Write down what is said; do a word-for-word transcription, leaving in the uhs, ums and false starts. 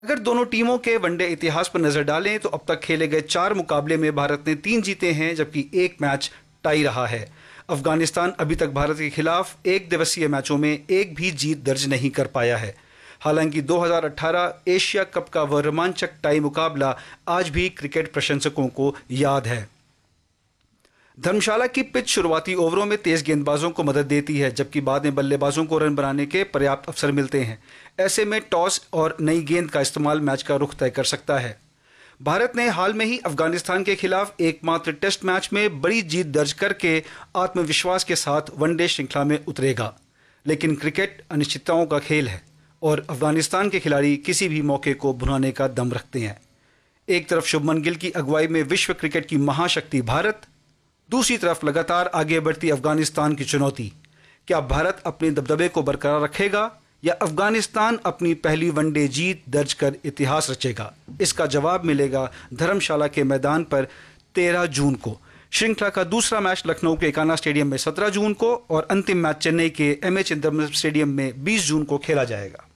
अगर दोनों टीमों के वनडे इतिहास पर नजर डालें तो अब तक खेले गए चार मुकाबले में भारत ने तीन जीते हैं, जबकि एक मैच टाई रहा है। अफगानिस्तान अभी तक भारत के खिलाफ एक दिवसीय मैचों में एक भी जीत दर्ज नहीं कर पाया है। हालांकि दो हज़ार अठारह एशिया कप का वह रोमांचक टाई मुकाबला आज भी क्रिकेट प्रशंसकों को याद है। धर्मशाला की पिच शुरुआती ओवरों में तेज गेंदबाजों को मदद देती है, जबकि बाद में बल्लेबाजों को रन बनाने के पर्याप्त अवसर मिलते हैं। ऐसे में टॉस और नई गेंद का इस्तेमाल मैच का रुख तय कर सकता है। भारत ने हाल में ही अफगानिस्तान के खिलाफ एकमात्र टेस्ट मैच में बड़ी जीत दर्ज करके आत्मविश्वास के साथ वनडे श्रृंखला में उतरेगा। लेकिन क्रिकेट अनिश्चितताओं का खेल है और अफगानिस्तान के खिलाड़ी किसी भी मौके को भुनाने का दम रखते हैं। एक तरफ शुभमन गिल की अगुवाई में विश्व क्रिकेट की महाशक्ति भारत, दूसरी तरफ लगातार आगे बढ़ती अफगानिस्तान की चुनौती। क्या भारत अपने दबदबे को बरकरार रखेगा या अफगानिस्तान अपनी पहली वनडे जीत दर्ज कर इतिहास रचेगा? इसका जवाब मिलेगा धर्मशाला के मैदान पर तेरह जून को। श्रृंखला का दूसरा मैच लखनऊ के एकाना स्टेडियम में सत्रह जून को और अंतिम मैच चेन्नई के एम ए चिदंबरम स्टेडियम में बीस जून को खेला जाएगा।